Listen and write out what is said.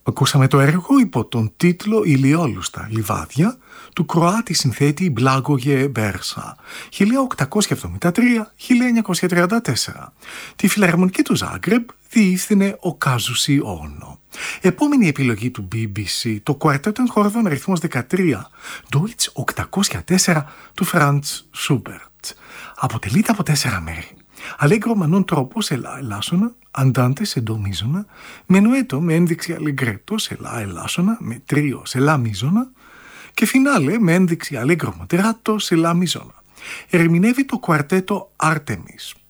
Ακούσαμε το έργο υπό τον τίτλο «Ηλιόλουστα λιβάδια» του Κροάτη συνθέτη Μπλάγογε Μπέρσα, 1873-1934. Τη φιλαρμονική του Ζάγκρεπ διεύθυνε ο Κάζουσι Όνο. Επόμενη επιλογή του BBC, το κουαρτέτο εγχορδών αριθμός 13, Deutsch 804 του Φραντς Σούμπερτ. Αποτελείται από 4 μέρη. Allegro ma non troppo σε λα ελάσσονα, αντάντε σε ντο μίζωνα, μενουέτο με ένδειξη αλεγκρέτο σε λα ελάσσονα, με τρίο σε λα μίζωνα και φινάλε με ένδειξη allegro moderato σε λα μίζωνα. Ερμηνεύει το κουαρτέτο Artemis.